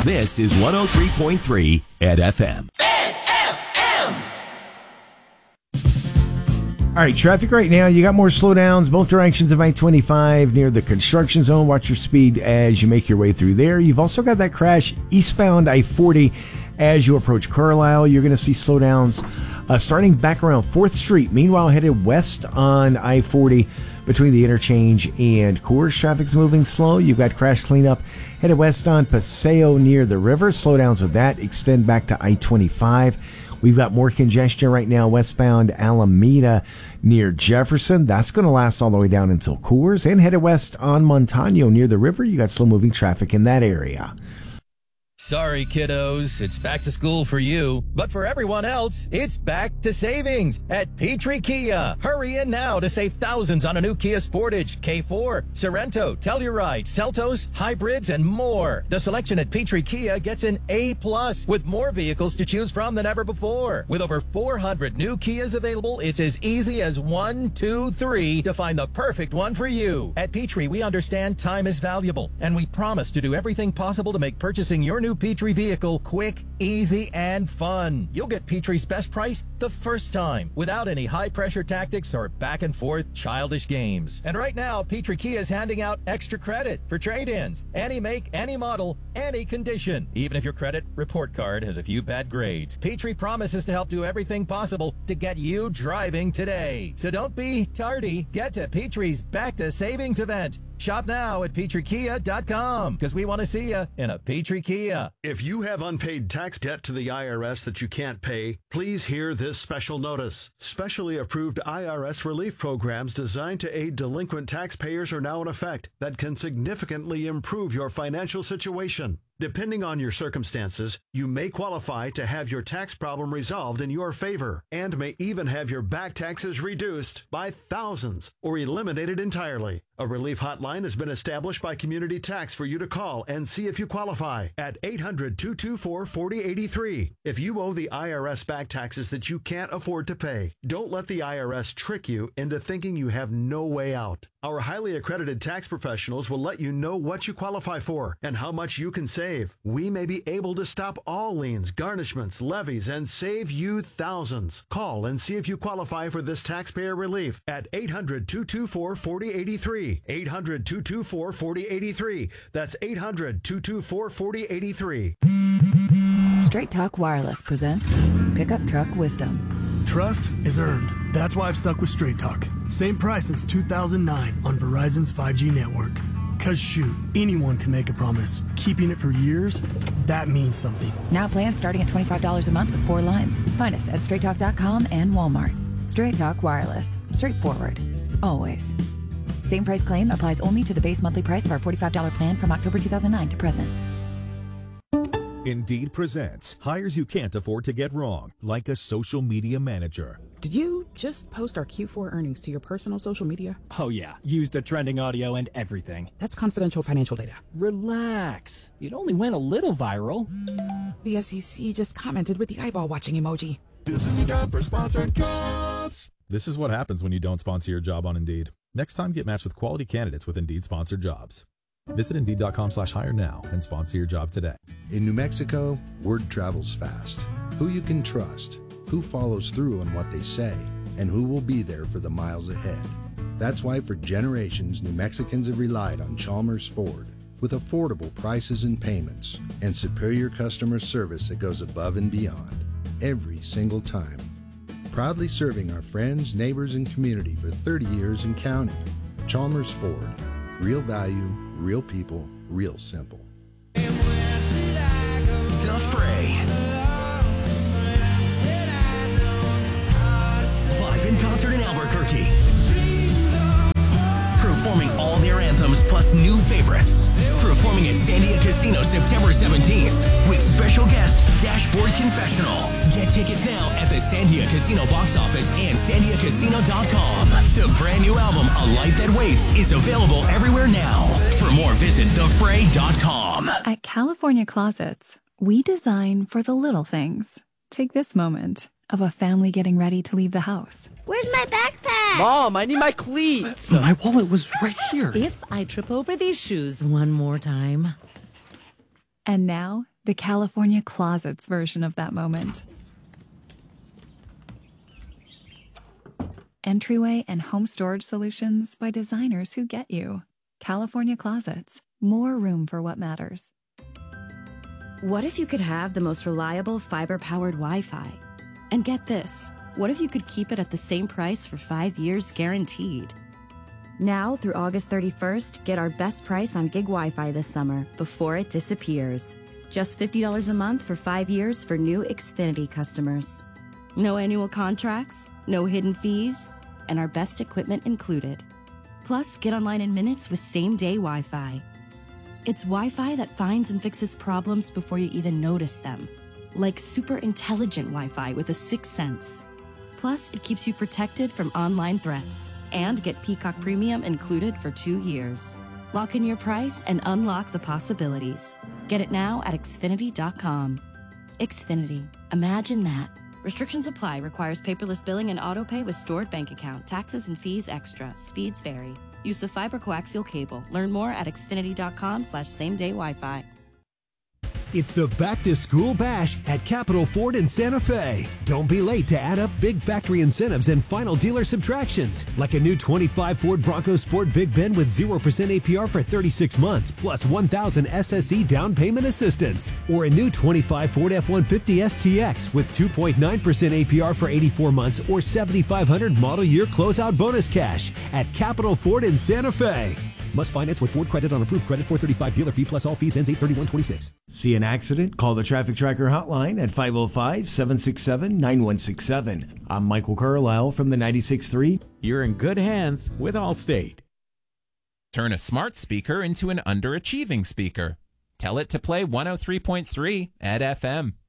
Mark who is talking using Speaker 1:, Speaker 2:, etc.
Speaker 1: This is 103.3 at FM.
Speaker 2: All right, traffic right now. You got more slowdowns both directions of I-25 near the construction zone. Watch your speed as you make your way through there. You've also got that crash eastbound I-40 as you approach Carlisle. You're going to see slowdowns starting back around 4th Street. Meanwhile, headed west on I-40 between the interchange and Coors. Traffic's moving slow. You've got crash cleanup headed west on Paseo near the river. Slowdowns with that extend back to I-25. We've got more congestion right now westbound Alameda near Jefferson. That's going to last all the way down until Coors. And headed west on Montano near the river. You got slow-moving traffic in that area.
Speaker 3: Sorry, kiddos, it's back to school for you. But for everyone else, it's back to savings at Petrie Kia. Hurry in now to save thousands on a new Kia Sportage, K4, Sorento, Telluride, Seltos, hybrids, and more. The selection at Petrie Kia gets an A+, with more vehicles to choose from than ever before. With over 400 new Kias available, it's as easy as 1, 2, 3 to find the perfect one for you. At Petrie, we understand time is valuable, and we promise to do everything possible to make purchasing your new Petrie vehicle quick, easy, and fun. You'll get Petrie's best price the first time without any high-pressure tactics or back-and-forth childish games. And right now, Petrie Kia is handing out extra credit for trade-ins. Any make, any model, any condition. Even if your credit report card has a few bad grades, Petrie promises to help do everything possible to get you driving today. So don't be tardy. Get to Petrie's Back to Savings event. Shop now at PetrieKia.com because we want to see you in a Petrie Kia.
Speaker 4: If you have unpaid tax debt to the IRS that you can't pay, please hear this special notice. Specially approved IRS relief programs designed to aid delinquent taxpayers are now in effect that can significantly improve your financial situation. Depending on your circumstances, you may qualify to have your tax problem resolved in your favor and may even have your back taxes reduced by thousands or eliminated entirely. A relief hotline has been established by Community Tax for you to call and see if you qualify at 800-224-4083. If you owe the IRS back taxes that you can't afford to pay, don't let the IRS trick you into thinking you have no way out. Our highly accredited tax professionals will let you know what you qualify for and how much you can save. We may be able to stop all liens, garnishments, levies, and save you thousands. Call and see if you qualify for this taxpayer relief at 800-224-4083. 800-224-4083. That's 800-224-4083.
Speaker 5: Straight Talk Wireless presents Pickup Truck Wisdom.
Speaker 6: Trust is earned. That's why I've stuck with Straight Talk. Same price since 2009 on Verizon's 5G network. Cause shoot, anyone can make a promise. Keeping it for years, that means something.
Speaker 5: Now plans starting at $25 a month with 4 lines. Find us at StraightTalk.com and Walmart. Straight Talk Wireless. Straightforward. Always. Same price claim applies only to the base monthly price of our $45 plan from October 2009 to present.
Speaker 7: Indeed presents hires you can't afford to get wrong, like a social media manager.
Speaker 8: Did you just post our Q4 earnings to your personal social media?
Speaker 9: Oh yeah, used the trending audio and everything.
Speaker 8: That's confidential financial data.
Speaker 9: Relax. It only went a little viral.
Speaker 8: The SEC just commented with the eyeball watching emoji.
Speaker 10: This is the job for sponsored jobs.
Speaker 7: This is what happens when you don't sponsor your job on Indeed. Next time, get matched with quality candidates with Indeed sponsored jobs. Visit Indeed.com/hire now and sponsor your job today.
Speaker 11: In New Mexico, word travels fast. Who you can trust, who follows through on what they say, and who will be there for the miles ahead. That's why for generations, New Mexicans have relied on Chalmers Ford with affordable prices and payments and superior customer service that goes above and beyond every single time. Proudly serving our friends, neighbors, and community for 30 years and counting. Chalmers Ford. Real value, real people, real simple.
Speaker 1: The Fray. Live in concert in Albuquerque. Performing all their anthems plus new favorites. Performing at Sandia Casino September 17th with special guest Dashboard Confessional. Get tickets now at the Sandia Casino box office and sandiacasino.com. The brand new album A Light That Waits is available everywhere now. For more, visit thefray.com.
Speaker 12: At California Closets, we design for the little things. Take this moment of a family getting ready to leave the house.
Speaker 13: Where's my backpack?
Speaker 14: Mom, I need my cleats.
Speaker 9: My wallet was right here.
Speaker 15: If I trip over these shoes one more time.
Speaker 12: And now, The California Closets version of that moment. Entryway and home storage solutions by designers who get you. California Closets. More room for what matters.
Speaker 13: What if you could have the most reliable fiber-powered Wi-Fi? And get this, what if you could keep it at the same price for 5 years guaranteed? Now through August 31st, get our best price on gig Wi-Fi this summer before it disappears. Just $50 a month for 5 years for new Xfinity customers. No annual contracts, no hidden fees, and our best equipment included. Plus, get online in minutes with same-day Wi-Fi. It's Wi-Fi that finds and fixes problems before you even notice them. Like super intelligent Wi-Fi with a sixth sense. Plus, it keeps you protected from online threats. And get Peacock Premium included for 2 years. Lock in your price and unlock the possibilities. Get it now at Xfinity.com. Xfinity. Imagine that. Restrictions apply. Requires paperless billing and autopay with stored bank account. Taxes and fees extra. Speeds vary. Use of fiber coaxial cable. Learn more at Xfinity.com/same-day Wi-Fi.
Speaker 15: It's the Back to School Bash at Capital Ford in Santa Fe. Don't be late to add up big factory incentives and final dealer subtractions, like a new 25 Ford Bronco Sport Big Bend with 0% APR for 36 months, plus 1,000 SSE down payment assistance. Or a new 25 Ford F-150 STX with 2.9% APR for 84 months or 7,500 model year closeout bonus cash at Capital Ford in Santa Fe. Must finance with Ford credit on approved credit. 435 dealer fee plus all fees ends 8/31/26.
Speaker 2: See an accident? Call the Traffic Tracker hotline at 505-767-9167. I'm Michael Carlisle from the 96.3.
Speaker 16: You're in good hands with Allstate.
Speaker 17: Turn a smart speaker into an underachieving speaker. Tell it to play 103.3 at FM.